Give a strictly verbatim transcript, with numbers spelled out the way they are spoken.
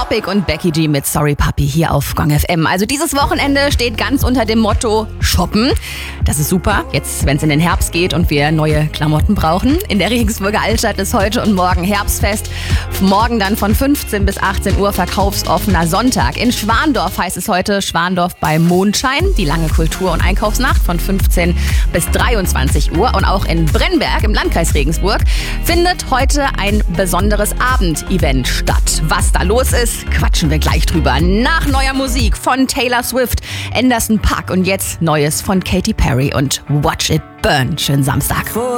Topic und Becky G mit Sorry Papi hier auf Gong F M. Also dieses Wochenende steht ganz unter dem Motto Shoppen. Das ist super, jetzt wenn es in den Herbst geht und wir neue Klamotten brauchen. In der Regensburger Altstadt ist heute und morgen Herbstfest. Morgen dann von fünfzehn bis achtzehn Uhr verkaufsoffener Sonntag. In Schwandorf heißt es heute Schwandorf bei Mondschein. Die lange Kultur- und Einkaufsnacht von fünfzehn bis dreiundzwanzig Uhr. Und auch in Brennberg im Landkreis Regensburg findet heute ein besonderes Abendevent statt. Was da los ist, quatschen wir gleich drüber. Nach neuer Musik von Taylor Swift, Anderson .Paak und jetzt Neues von Katy Perry und Watch It Burn. Schönen Samstag.